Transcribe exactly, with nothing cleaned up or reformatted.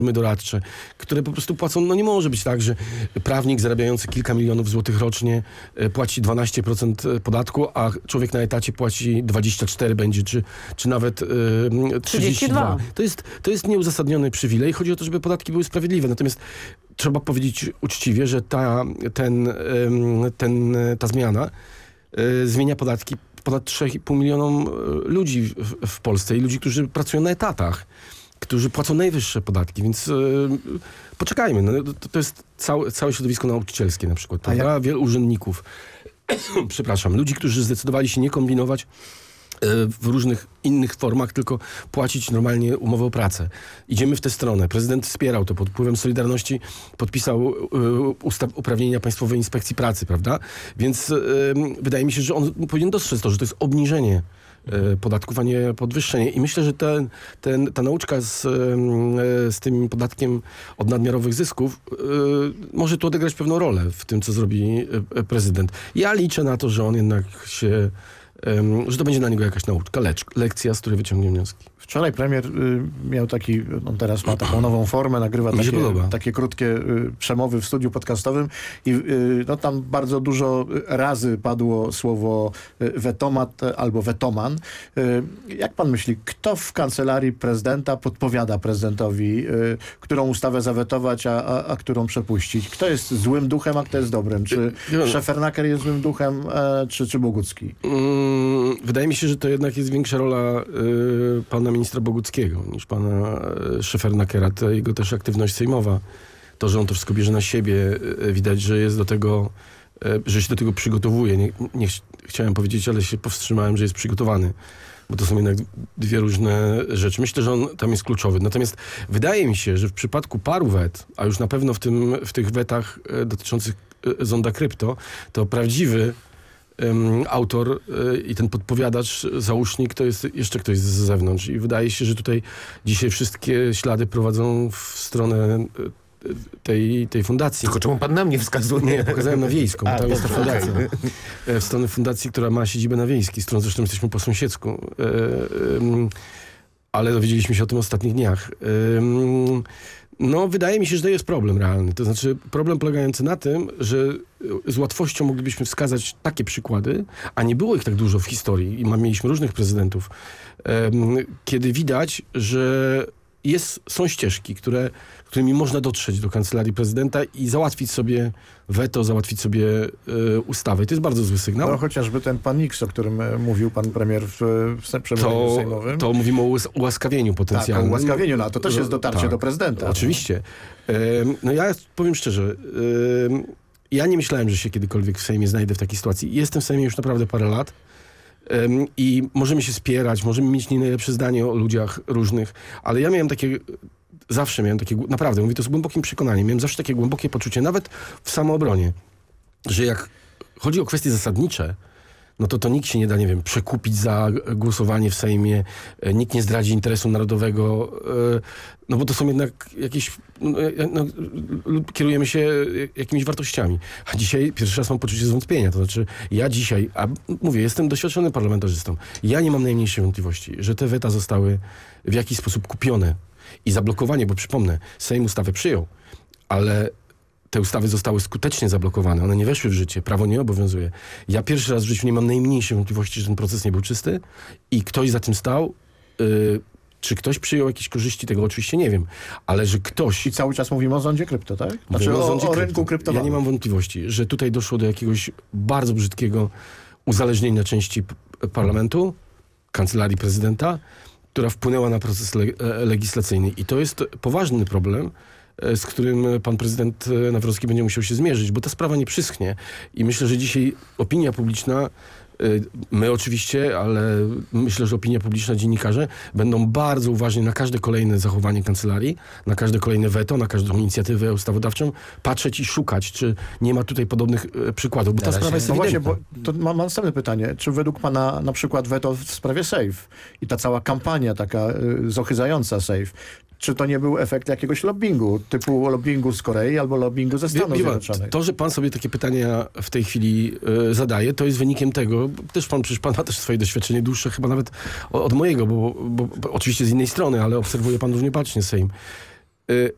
doradcze, które po prostu płacą, no nie może być tak, że prawnik zarabiający kilka milionów złotych rocznie e, płaci dwanaście procent podatku, a człowiek na etacie płaci dwadzieścia cztery będzie, czy, czy nawet e, trzydzieści dwa. To jest, to jest nieuzasadniony przywilej. Chodzi o to, żeby podatki były sprawiedliwe. Natomiast trzeba powiedzieć uczciwie, że ta, ten, ten, ta zmiana e, zmienia podatki ponad trzy i pół milionom ludzi w, w Polsce i ludzi, którzy pracują na etatach, którzy płacą najwyższe podatki, więc yy, poczekajmy. No, to, to jest całe, całe środowisko nauczycielskie na przykład. A ja... Wielu urzędników, przepraszam, ludzi, którzy zdecydowali się nie kombinować yy, w różnych innych formach, tylko płacić normalnie umowę o pracę. Idziemy w tę stronę. Prezydent wspierał to pod wpływem Solidarności, podpisał yy, ustaw uprawnienia Państwowej Inspekcji Pracy, prawda? Więc yy, wydaje mi się, że on powinien dostrzec to, że to jest obniżenie podatków, a nie podwyższenie. I myślę, że ten, ten, ta nauczka z, z tym podatkiem od nadmiarowych zysków yy, może tu odegrać pewną rolę w tym, co zrobi prezydent. Ja liczę na to, że on jednak się, yy, że to będzie na niego jakaś nauczka, lecz, lekcja, z której wyciągnie wnioski. Wczoraj premier y, miał taki, on teraz ma taką nową formę, nagrywa takie, takie krótkie y, przemowy w studiu podcastowym i y, no, tam bardzo dużo razy padło słowo y, wetomat albo wetoman. Y, jak pan myśli, kto w kancelarii prezydenta podpowiada prezydentowi, y, którą ustawę zawetować, a, a, a którą przepuścić? Kto jest złym duchem, a kto jest dobrym? Czy Szefernaker jest złym duchem, e, czy, czy Bogucki? Mm, wydaje mi się, że to jednak jest większa rola y, pana ministra Boguckiego niż pana Szefernakera. To jego też aktywność sejmowa. To, że on to wszystko bierze na siebie, widać, że jest do tego, że się do tego przygotowuje. Nie, nie ch chciałem powiedzieć, ale się powstrzymałem, że jest przygotowany. Bo to są jednak dwie różne rzeczy. Myślę, że on tam jest kluczowy. Natomiast wydaje mi się, że w przypadku paru wet, a już na pewno w, tym, w tych wetach dotyczących zonda krypto, to prawdziwy Um, autor y, i ten podpowiadacz, załóżnik, to jest jeszcze ktoś z zewnątrz. I wydaje się, że tutaj dzisiaj wszystkie ślady prowadzą w stronę y, tej, tej fundacji. Tylko czemu pan na mnie wskazuje? Nie, pokazałem na Wiejską, bo tam jest ta fundacja. Okay. W stronę fundacji, która ma siedzibę na Wiejskiej, z którą zresztą jesteśmy po sąsiedzku. Y, y, ale dowiedzieliśmy się o tym w ostatnich dniach. Y, No, wydaje mi się, że to jest problem realny. To znaczy problem polegający na tym, że z łatwością moglibyśmy wskazać takie przykłady, a nie było ich tak dużo w historii i mieliśmy różnych prezydentów, um, kiedy widać, że jest, są ścieżki, które, którymi można dotrzeć do kancelarii prezydenta i załatwić sobie weto, załatwić sobie e, ustawę. I to jest bardzo zły sygnał. No chociażby ten pan Nix, o którym e, mówił pan premier w, w przemówieniu sejmowym. To mówimy o ułas ułaskawieniu potencjalnym. Tak, o ułaskawieniu, no to też jest dotarcie tak, do prezydenta. Oczywiście. No, e, no ja powiem szczerze, e, ja nie myślałem, że się kiedykolwiek w Sejmie znajdę w takiej sytuacji. Jestem w Sejmie już naprawdę parę lat. Um, I możemy się spierać, możemy mieć nie najlepsze zdanie o ludziach różnych, ale ja miałem takie, zawsze miałem takie, naprawdę, mówię to z głębokim przekonaniem, miałem zawsze takie głębokie poczucie, nawet w samoobronie, że jak chodzi o kwestie zasadnicze, no to to nikt się nie da, nie wiem, przekupić za głosowanie w Sejmie, nikt nie zdradzi interesu narodowego, no bo to są jednak jakieś, no, no, kierujemy się jakimiś wartościami. A dzisiaj pierwszy raz mam poczucie zwątpienia, to znaczy ja dzisiaj, a mówię, jestem doświadczonym parlamentarzystą, ja nie mam najmniejszej wątpliwości, że te weta zostały w jakiś sposób kupione i zablokowanie, bo przypomnę, Sejm ustawę przyjął, ale te ustawy zostały skutecznie zablokowane. One nie weszły w życie. Prawo nie obowiązuje. Ja pierwszy raz w życiu nie mam najmniejszej wątpliwości, że ten proces nie był czysty i ktoś za tym stał. Yy, czy ktoś przyjął jakieś korzyści? Tego oczywiście nie wiem. Ale że ktoś... I cały czas mówimy o zondzie krypto, tak? Znaczy o, o, o rynku kryptowalnym. Ja nie mam wątpliwości, że tutaj doszło do jakiegoś bardzo brzydkiego uzależnienia części parlamentu, kancelarii prezydenta, która wpłynęła na proces le legislacyjny. I to jest poważny problem, z którym pan prezydent Nawrocki będzie musiał się zmierzyć, bo ta sprawa nie przyschnie. I myślę, że dzisiaj opinia publiczna, my oczywiście, ale myślę, że opinia publiczna, dziennikarze będą bardzo uważni na każde kolejne zachowanie kancelarii, na każde kolejne weto, na każdą inicjatywę ustawodawczą, patrzeć i szukać, czy nie ma tutaj podobnych e, przykładów, bo ta sprawa jest no ewidentna. właśnie, bo to mam, mam następne pytanie. Czy według pana na przykład weto w sprawie SAFE i ta cała kampania taka y, zohyzająca SAFE, czy to nie był efekt jakiegoś lobbingu, typu lobbingu z Korei albo lobbingu ze Stanów Zjednoczonych? To, że pan sobie takie pytania w tej chwili y, zadaje, to jest wynikiem tego, też pan, przecież pan ma też swoje doświadczenie dłuższe, chyba nawet od, od mojego, bo, bo, bo oczywiście z innej strony, ale obserwuje pan różnie bacznie Sejm. Y,